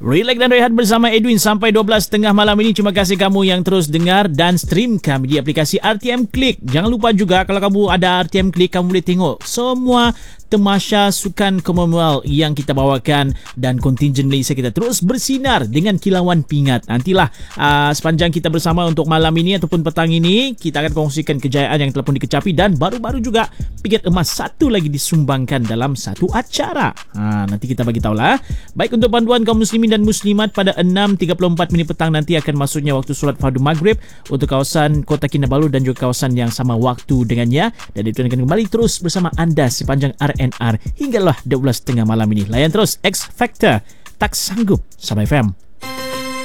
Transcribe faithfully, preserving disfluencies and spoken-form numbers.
Relax dan rehat bersama Edwin sampai dua belas tiga puluh malam ini. Terima kasih kamu yang terus dengar dan stream kami di aplikasi R T M Click. Jangan lupa juga kalau kamu ada R T M Click, kamu boleh tengok semua temasya sukan Commonwealth yang kita bawakan, dan kontingen Malaysia kita terus bersinar dengan kilauan pingat. Nantilah uh, sepanjang kita bersama untuk malam ini ataupun petang ini, kita akan kongsikan kejayaan yang telah pun dikecapi, dan baru-baru juga pingat emas satu lagi disumbangkan dalam satu acara. Ha, nanti kita bagi tahulah. Baik, untuk panduan kaum muslimin dan muslimat, pada enam tiga puluh empat minit petang nanti akan masuknya waktu solat fardu maghrib untuk kawasan Kota Kinabalu dan juga kawasan yang sama waktu dengannya, dan itu akan kembali terus bersama anda sepanjang R N R hinggalah dua belas tiga puluh malam ini. Layan terus X Factor, tak sanggup sama F M.